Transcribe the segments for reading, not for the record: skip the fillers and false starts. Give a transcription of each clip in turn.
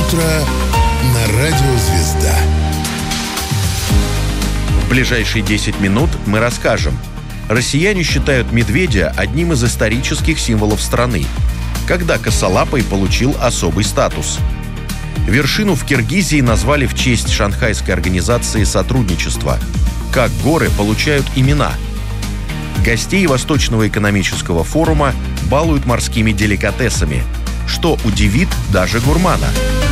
утро на радио «Звезда». В ближайшие 10 минут мы расскажем. Россияне считают медведя одним из исторических символов страны. Когда косолапый получил особый статус? Вершину в Киргизии назвали в честь Шанхайской организации сотрудничества. Как горы получают имена? Гостей Восточного экономического форума балуют морскими деликатесами. Что удивит даже гурмана?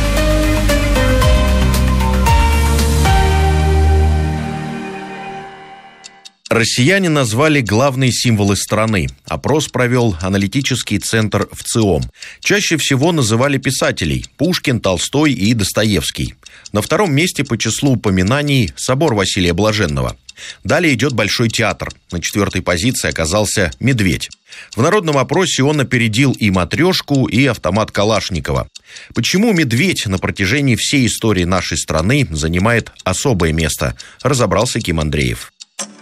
Россияне назвали главные символы страны. Опрос провел аналитический центр ВЦИОМ. Чаще всего называли писателей – Пушкин, Толстой и Достоевский. На втором месте по числу упоминаний собор Василия Блаженного. Далее идет Большой театр. На 4-й позиции оказался «Медведь». В народном опросе он опередил и «Матрешку», и автомат Калашникова. Почему «Медведь» на протяжении всей истории нашей страны занимает особое место, разобрался Ким Андреев.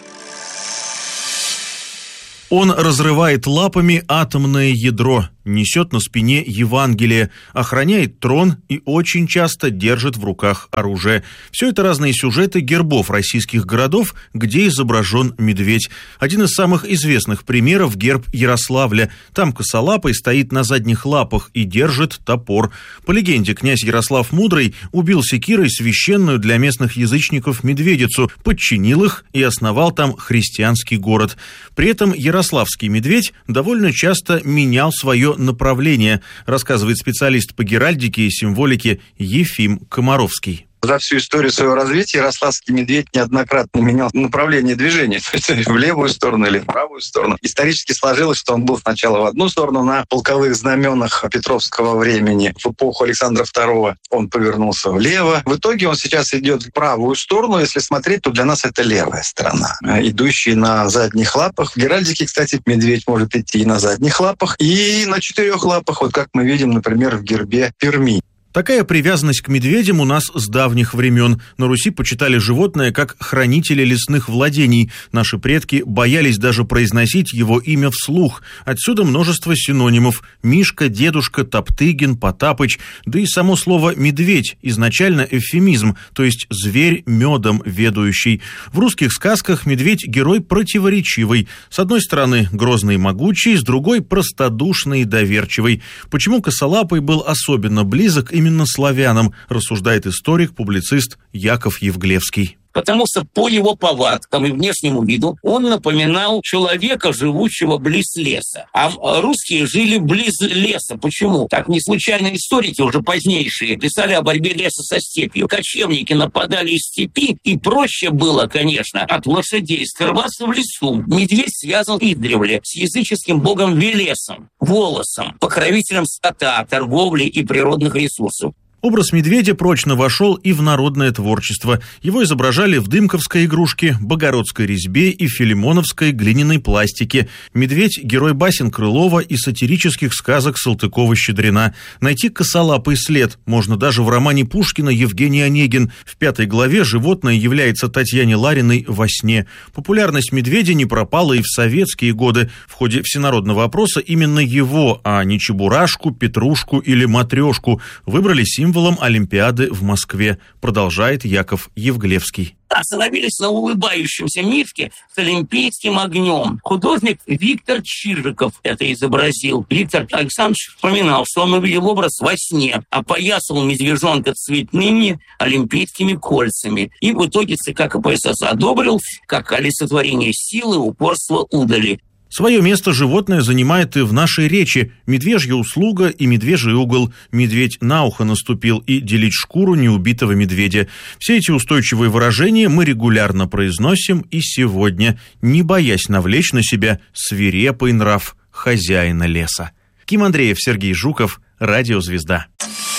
Он разрывает лапами атомное ядро, несет на спине Евангелие, охраняет трон и очень часто держит в руках оружие. Все это разные сюжеты гербов российских городов, где изображен медведь. Один из самых известных примеров – герб Ярославля. Там косолапый стоит на задних лапах и держит топор. По легенде, князь Ярослав Мудрый убил секирой священную для местных язычников медведицу, подчинил их и основал там христианский город. При этом ярославский медведь довольно часто менял свое направление, рассказывает специалист по геральдике и символике Ефим Комаровский. За всю историю своего развития ярославский медведь неоднократно менял направление движения, то есть в левую сторону или в правую сторону. Исторически сложилось, что он был сначала в одну сторону на полковых знаменах Петровского времени. В эпоху Александра II он повернулся влево. В итоге он сейчас идет в правую сторону. Если смотреть, то для нас это левая сторона, идущий на задних лапах. В геральдике, кстати, медведь может идти и на задних лапах, и на 4 лапах, вот как мы видим, например, в гербе Перми. Такая привязанность к медведям у нас с давних времен. На Руси почитали животное как хранителя лесных владений. Наши предки боялись даже произносить его имя вслух. Отсюда множество синонимов: Мишка, Дедушка, Топтыгин, Потапыч. Да и само слово «медведь» изначально эвфемизм, то есть зверь медом ведающий. В русских сказках медведь – герой противоречивый. С одной стороны грозный и могучий, с другой – простодушный и доверчивый. Почему косолапый был особенно близок именно славянам, рассуждает историк-публицист Яков Евглевский. Потому что по его повадкам и внешнему виду он напоминал человека, живущего близ леса. А русские жили близ леса. Почему? Так не случайно историки уже позднейшие писали о борьбе леса со степью. Кочевники нападали из степи, и проще было, конечно, от лошадей скрываться в лесу. Медведь связан издревле с языческим богом Велесом, Волосом, покровителем скота, торговли и природных ресурсов. Образ медведя прочно вошел и в народное творчество. Его изображали в дымковской игрушке, богородской резьбе и филимоновской глиняной пластике. Медведь – герой басен Крылова и сатирических сказок Салтыкова-Щедрина. Найти косолапый след можно даже в романе Пушкина «Евгений Онегин». В 5 главе животное является Татьяне Лариной во сне. Популярность медведя не пропала и в советские годы. В ходе всенародного опроса именно его, а не Чебурашку, Петрушку или Матрешку, выбрали символом Олимпиады в Москве, продолжает Яков Евглевский. Остановились на улыбающемся мишке с олимпийским огнем. Художник Виктор Чижиков это изобразил. Виктор Александрович вспоминал, что он увидел образ во сне, опоясал медвежонка цветными олимпийскими кольцами. И в итоге ЦК КПСС одобрил как олицетворение силы, упорства, удали. Свое место животное занимает и в нашей речи. Медвежья услуга и медвежий угол. Медведь на ухо наступил и делить шкуру неубитого медведя. Все эти устойчивые выражения мы регулярно произносим и сегодня, не боясь навлечь на себя свирепый нрав хозяина леса. Ким Андреев, Сергей Жуков, Радио «Звезда».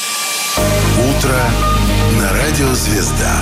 Утро на Радио «Звезда».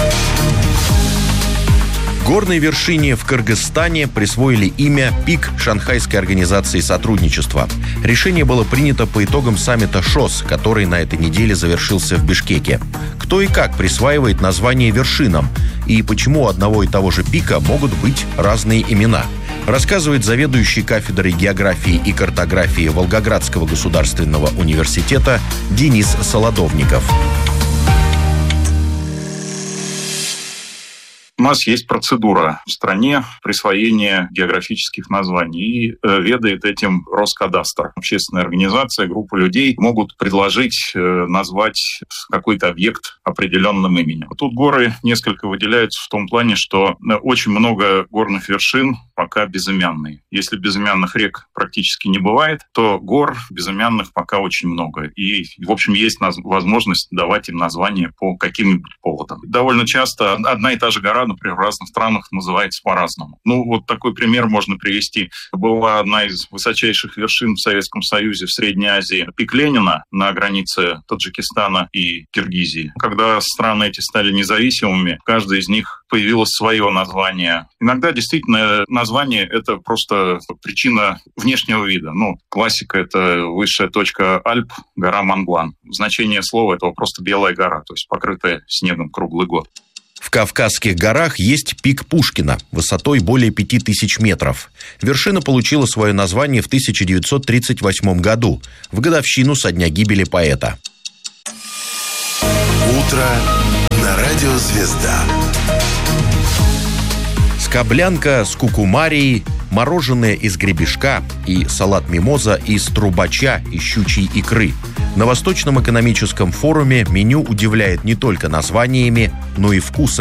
Горной вершине в Кыргызстане присвоили имя «Пик Шанхайской организации сотрудничества». Решение было принято по итогам саммита ШОС, который на этой неделе завершился в Бишкеке. Кто и как присваивает название вершинам? И почему у одного и того же пика могут быть разные имена? Рассказывает заведующий кафедрой географии и картографии Волгоградского государственного университета Денис Солодовников. У нас есть процедура в стране присвоения географических названий, и ведает этим Роскадастр. Общественная организация, группа людей могут предложить назвать какой-то объект определенным именем. Тут горы несколько выделяются в том плане, что очень много горных вершин пока безымянные. Если безымянных рек практически не бывает, то гор безымянных пока очень много. И, в общем, есть возможность давать им название по каким-нибудь поводам. Довольно часто одна и та же гора, например, в разных странах называется по-разному. Вот такой пример можно привести. Была одна из высочайших вершин в Советском Союзе в Средней Азии, пик Ленина на границе Таджикистана и Киргизии. Когда страны эти стали независимыми, каждая из них появилось свое название. Иногда действительно название — это просто причина внешнего вида. Классика — это высшая точка Альп, гора Монблан. Значение слова — это просто белая гора, то есть покрытая снегом круглый год. В Кавказских горах есть пик Пушкина высотой более 5000 метров. Вершина получила свое название в 1938 году, в годовщину со дня гибели поэта. Утро на радио «Звезда». Скоблянка с кукумарией, мороженое из гребешка и салат мимоза из трубача и щучьей икры. На Восточном экономическом форуме меню удивляет не только названиями, но и вкусом.